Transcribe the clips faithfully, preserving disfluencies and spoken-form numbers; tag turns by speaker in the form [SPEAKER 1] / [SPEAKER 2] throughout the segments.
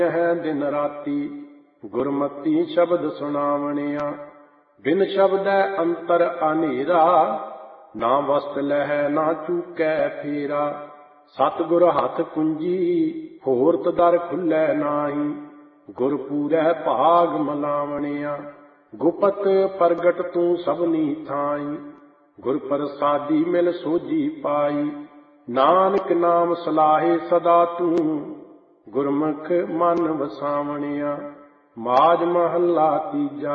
[SPEAKER 1] ਹੈ ਦਿਨ ਰਾਤੀ ਗੁਰਮਤੀ ਸ਼ਬਦ ਸੁਣਾਵਣਿਆ। ਬਿਨ ਸ਼ਬਦੈ ਅੰਤਰ ਅਨੇਰਾ ਨਾ ਵਸਤ ਲਹੈ ਨਾ ਚੂਕੈ ਫੇਰਾ। ਸਤਿਗੁਰ ਹੱਥ ਕੁੰਜੀ ਹੋਰਤ ਦਰ ਖੁੱਲੈ ਨਾਹੀ ਗੁਰ ਪੂਰੈ ਭਾਗ ਮਲਾਵਣਿਆ। ਗੁਪਤ ਪ੍ਰਗਟ ਤੂੰ ਸਭਨੀ ਥਾਈ ਗੁਰ ਪ੍ਰਸਾਦੀ ਮਿਲ ਸੋਝੀ ਪਾਈ। ਨਾਨਕ ਨਾਮ ਸਲਾਹੇ ਸਦਾ ਤੂੰ ਗੁਰਮੁਖ ਮਨ ਵਸਾਵਣਿਆ। ਮਾਝ ਮਹੱਲਾ ਤੀਜਾ।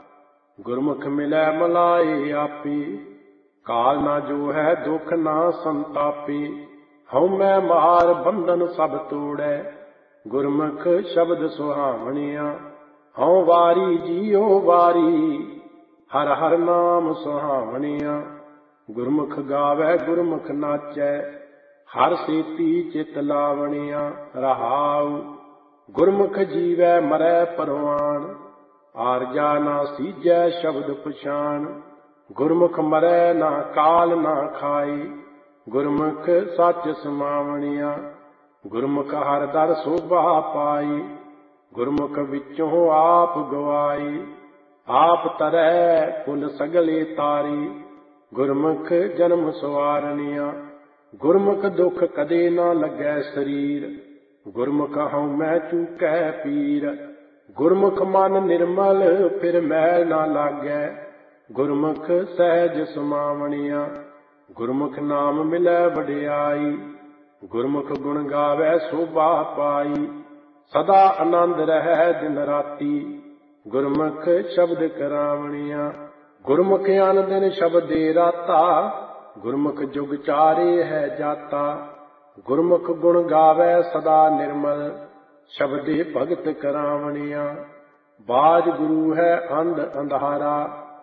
[SPEAKER 1] ਗੁਰਮੁਖ ਮਿਲੈ ਮਲਾਏ ਆਪੇ ਕਾਲ ਨਾ ਜੋ ਹੈ ਦੁਖ ਨਾ ਸੰਤਾਪੇ। ਹਉਮੈ ਮਾਰ ਬੰਧਨ ਸਭ ਤੋੜੈ ਗੁਰਮੁਖ ਸ਼ਬਦ ਸੁਹਾਵਣਿਆ। ਹਉ ਵਾਰੀ ਜੀਉ ਵਾਰੀ ਹਰ ਹਰ ਨਾਮ ਸੁਹਾਵਣਿਆ। ਗੁਰਮੁਖ ਗਾਵੈ ਗੁਰਮੁਖ ਨਾਚੈ ਹਰ ਸੇਤੀ ਚਿਤ ਲਾਵਣਿਆ। ਰਹਾਉ ਗੁਰਮੁਖ ਜੀਵੈ ਮਰੈ ਪਰਵਾਣ ਆਰਜਾ ਨਾ ਸੀਜੈ ਸ਼ਬਦ ਪਛਾਣ। ਗੁਰਮੁਖ ਮਰੈ ਨਾ ਕਾਲ ਨਾ ਖਾਈ ਗੁਰਮੁਖ ਸੱਚ ਸਮਾਵਣਿਆ। ਗੁਰਮੁਖ ਹਰ ਦਰ ਸੋਭਾ ਪਾਈ ਗੁਰਮੁਖ ਵਿੱਚੋਂ ਆਪ ਗਵਾਈ। ਆਪ ਤਰੈ ਕੁਲ ਸਗਲੇ ਤਾਰੀ ਗੁਰਮੁਖ ਜਨਮ ਸਵਾਰਣਿਆ। ਗੁਰਮੁਖ ਦੁਖ ਕਦੇ ਨਾ ਲੱਗੈ ਸਰੀਰ ਗੁਰਮੁਖ ਹਉਮੈ ਚੂਕੈ ਪੀਰ। ਗੁਰਮੁਖ ਮਨ ਨਿਰਮਲ ਫਿਰ ਮੈਲ ਨਾ ਲਾਗੈ ਗੁਰਮੁਖ ਸਹਿਜ ਸਮਾਵਣਿਆ। ਗੁਰਮੁਖ ਨਾਮ ਮਿਲੈ ਵਡਿਆਈ ਗੁਰਮੁਖ ਗੁਣ ਗਾਵੈ ਸੋਭਾ ਪਾਈ। ਸਦਾ ਆਨੰਦ ਰਹਿੈ ਦਿਨ ਰਾਤੀ ਗੁਰਮੁਖ ਸ਼ਬਦ ਕਰਾਵਣਿਆ। ਗੁਰਮੁਖ ਅਨ ਦਿਨ ਸ਼ਬਦੇ ਰਾਤਾ ਗੁਰਮੁਖ ਜੁਗ ਚਾਰੇ ਹੈ ਜਾਤਾ। ਗੁਰਮੁਖ ਗੁਣ ਗਾਵੈ ਸਦਾ ਨਿਰਮਲ ਸ਼ਬਦੇ ਭਗਤ ਕਰਾਵਣਿਆ। ਬਾਜ ਗੁਰੂ ਹੈ ਅੰਧ ਅੰਧਾਰਾ